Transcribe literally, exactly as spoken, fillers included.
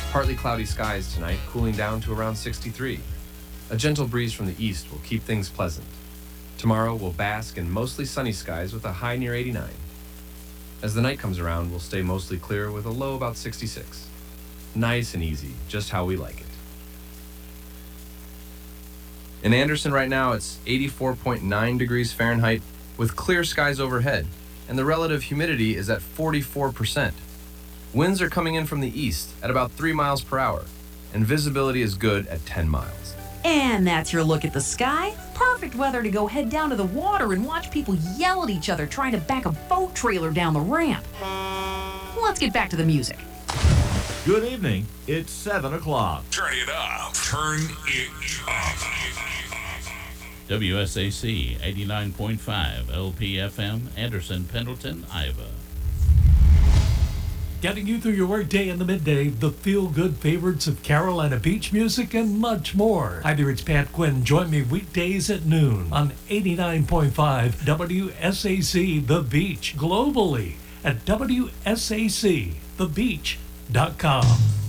Partly cloudy skies tonight, cooling down to around sixty-three. A gentle breeze from the east will keep things pleasant. Tomorrow we'll bask in mostly sunny skies with a high near eighty-nine. As the night comes around, we'll stay mostly clear with a low about sixty-six. Nice and easy, just how we like it. In Anderson right now, it's eighty-four point nine degrees Fahrenheit with clear skies overhead, and the relative humidity is at forty-four percent. Winds are coming in from the east at about three miles per hour, and visibility is good at ten miles. And that's your look at the sky. Perfect weather to go head down to the water and watch people yell at each other trying to back a boat trailer down the ramp. Let's get back to the music. Good evening. It's seven o'clock. Turn it up. Turn it up. W S A C eighty-nine point five L P F M, Anderson, Pendleton, Iowa. Getting you through your workday in the midday, the feel-good favorites of Carolina beach music, and much more. Hi there, it's Pat Quinn. Join me weekdays at noon on eighty-nine point five W S A C The Beach, globally at W S A C the beach dot com.